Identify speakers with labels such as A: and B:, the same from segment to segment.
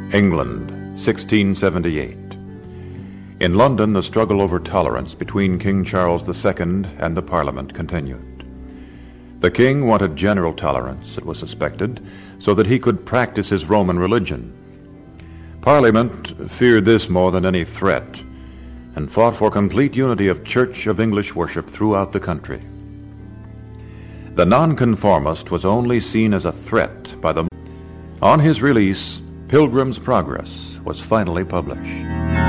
A: England, 1678. In London, the struggle over tolerance between King Charles II and the Parliament continued. The king wanted general tolerance, it was suspected, so that he could practice his Roman religion. Parliament feared this more than any threat and fought for complete unity of Church of English worship throughout the country. The nonconformist was only seen as a threat by the... On his release, Pilgrim's Progress was finally published.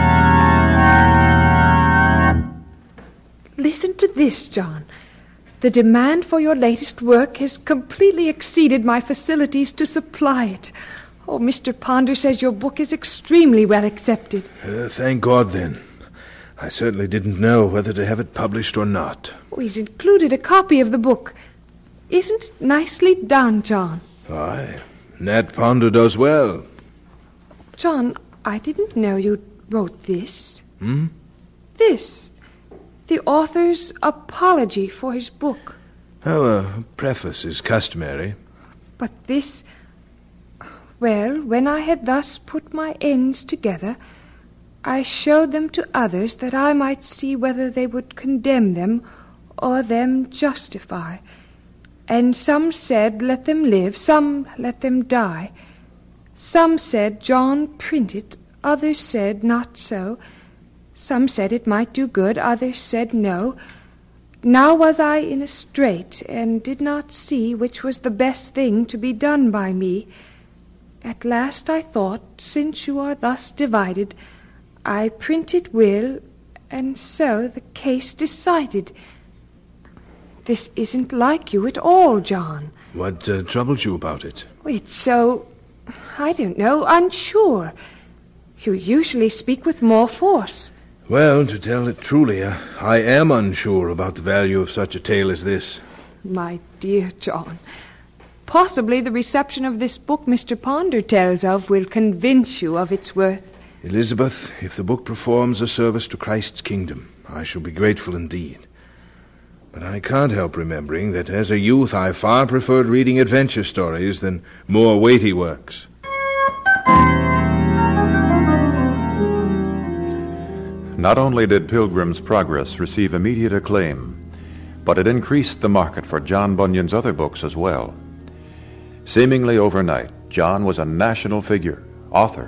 B: Listen to this, John. The demand for your latest work has completely exceeded my facilities to supply it. Oh, Mr. Ponder says your book is extremely well accepted.
C: Thank God, then. I certainly didn't know whether to have it published or not.
B: Oh, he's included a copy of the book. Isn't it nicely done, John?
C: Aye, Nat Ponder does well.
B: John, I didn't know you wrote this. This. The author's apology for his book.
C: Oh, a preface is customary.
B: But this... Well, when I had thus put my ends together, I showed them to others that I might see whether they would condemn them or them justify. And some said, let them live, some let them die. Some said, John, print it. Others said, not so. Some said it might do good. Others said, no. Now was I in a strait, and did not see which was the best thing to be done by me. At last I thought, since you are thus divided, I print it will, and so the case decided. This isn't like you at all, John.
C: What troubles you about it?
B: It's so, I don't know, unsure. You usually speak with more force.
C: Well, to tell it truly, I am unsure about the value of such a tale as this.
B: My dear John, possibly the reception of this book Mr. Ponder tells of will convince you of its worth.
C: Elizabeth, if the book performs a service to Christ's kingdom, I shall be grateful indeed. But I can't help remembering that as a youth I far preferred reading adventure stories than more weighty works.
A: Not only did Pilgrim's Progress receive immediate acclaim, but it increased the market for John Bunyan's other books as well. Seemingly overnight, John was a national figure, author,